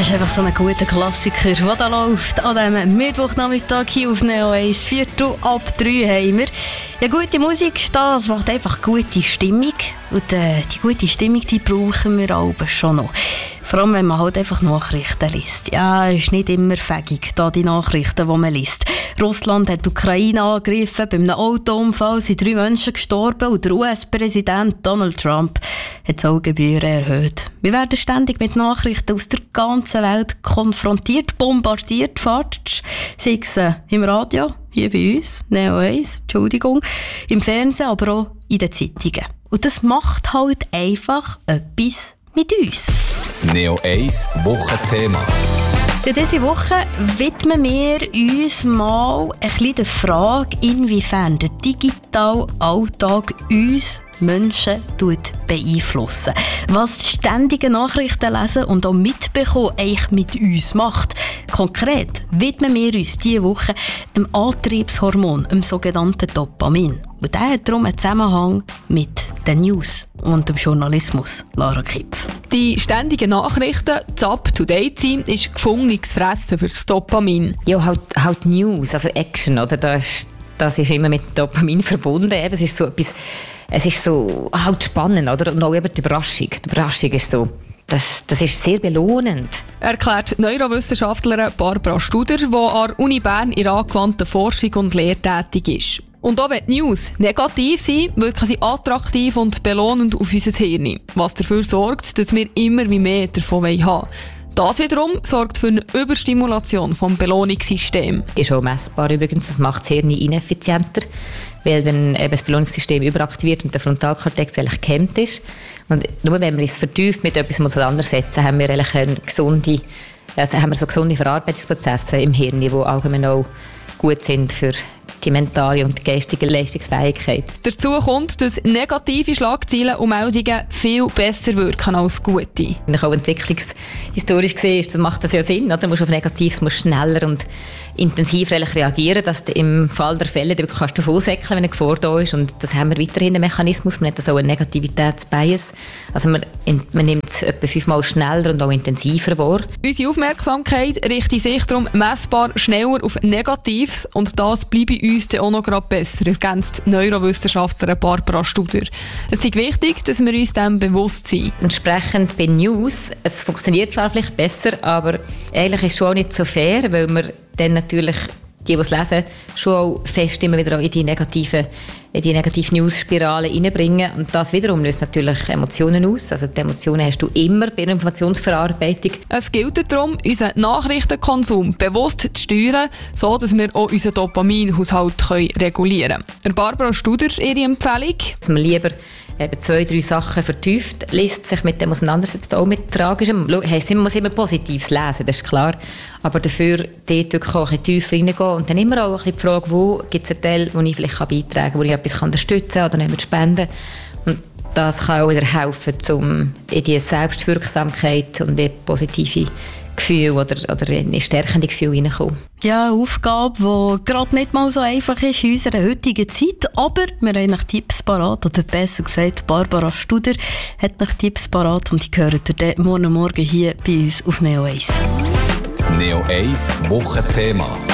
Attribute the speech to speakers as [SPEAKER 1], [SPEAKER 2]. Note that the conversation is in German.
[SPEAKER 1] Das ist einfach so ein guter Klassiker, der da läuft. An diesem Mittwochnachmittag hier auf Neo 1, 4:03 haben wir. Ja, gute Musik, das macht einfach gute Stimmung. Und die gute Stimmung, die brauchen wir alle schon noch. Vor allem, wenn man halt einfach Nachrichten liest. Ja, es ist nicht immer fähig, da die Nachrichten, die man liest. Russland hat die Ukraine angegriffen, bei einem Autounfall sind 3 Menschen gestorben und der US-Präsident Donald Trump hat Zollgebühren erhöht. Wir werden ständig mit Nachrichten aus der ganzen Welt konfrontiert, bombardiert, sei es im Radio, hier bei uns, Neo 1, Entschuldigung, im Fernsehen, aber auch in den Zeitungen. Und das macht halt einfach etwas mit uns.
[SPEAKER 2] Das Neo 1 Wochenthema.
[SPEAKER 1] In dieser Woche widmen wir uns mal ein bisschen der Frage, inwiefern der digitale Alltag uns Menschen beeinflussen. Was das ständige Nachrichten lesen und auch mitbekommen eigentlich mit uns macht. Konkret widmen wir uns diese Woche dem Antriebshormon, dem sogenannten Dopamin. Und der hat darum einen Zusammenhang mit den News und dem Journalismus. Lara Kipf.
[SPEAKER 3] Die ständigen Nachrichten, das Up-to-Date sein, ist gefundenes Fressen für das Dopamin.
[SPEAKER 4] Ja, halt News, also Action, oder? Das ist immer mit Dopamin verbunden. Es ist so etwas, es ist so halt spannend, oder? Und auch eben die Überraschung. Die Überraschung ist so, das ist sehr belohnend.
[SPEAKER 3] Erklärt die Neurowissenschaftlerin Barbara Studer, die an der Uni Bern in angewandter Forschung und Lehre tätig ist. Und auch wenn die News negativ sind, wirken sie attraktiv und belohnend auf unser Hirn, was dafür sorgt, dass wir immer mehr davon haben wollen. Das wiederum sorgt für eine Überstimulation des Belohnungssystems.
[SPEAKER 4] Ist auch messbar übrigens, das macht das Hirn ineffizienter, weil dann eben das Belohnungssystem überaktiviert und der Frontalkortex eigentlich gehemmt ist. Und nur wenn wir uns vertieft mit etwas auseinandersetzen, haben wir eigentlich gesunde Verarbeitungsprozesse im Hirn, die allgemein auch gut sind für die mentale und geistige Leistungsfähigkeit.
[SPEAKER 3] Dazu kommt, dass negative Schlagzeilen und Meldungen viel besser wirken als gute.
[SPEAKER 4] Wenn ich auch entwicklungshistorisch gesehen ist, dann macht das ja Sinn. Oder? Du musst auf Negatives schneller und intensiver reagieren, dass du im Fall der Fälle kannst du vorsäckeln, wenn eine Gefahr da ist. Und das haben wir weiterhin einen Mechanismus. Man hat das auch einen Negativitätsbias. Also man nimmt es etwa 5-mal schneller und auch intensiver wahr.
[SPEAKER 3] Unsere Aufmerksamkeit richtet sich darum messbar schneller auf Negatives und das bleibt uns dann auch noch gerade besser, ergänzt die Neurowissenschaftlerin Barbara Studer. Es ist wichtig, dass wir uns dem bewusst sind.
[SPEAKER 4] Entsprechend bei News, es funktioniert zwar vielleicht besser, aber eigentlich ist es schon auch nicht so fair, weil wir dann natürlich die es lesen, schon auch fest immer wieder in die negative News-Spirale reinbringen. Und das wiederum löst natürlich Emotionen aus. Also die Emotionen hast du immer bei der Informationsverarbeitung.
[SPEAKER 3] Es gilt darum, unseren Nachrichtenkonsum bewusst zu steuern, so dass wir auch unseren Dopaminhaushalt regulieren können. Barbara Studer, ihre Empfehlung?
[SPEAKER 4] Dass man lieber 2-3 Sachen vertieft liest, sich mit dem auseinandersetzt, auch mit Tragischem. Man muss immer Positives lesen, das ist klar. Aber dafür dort wirklich auch ein bisschen tiefer reingehen und dann immer auch ein bisschen die Frage, wo gibt es einen Teil, wo ich vielleicht beitragen kann, wo ich etwas unterstützen kann oder nicht spenden. Und das kann auch wieder helfen, um in die Selbstwirksamkeit und die positive Gefühl oder eine stärkende Gefühl hineinkommen.
[SPEAKER 1] Ja, eine Aufgabe, die gerade nicht mal so einfach ist in unserer heutigen Zeit. Aber wir haben noch Tipps parat, oder besser gesagt, Barbara Studer hat noch Tipps parat und die hören ihr dann morgen hier bei uns auf Neo 1.
[SPEAKER 2] Das Neo 1 Wochenthema.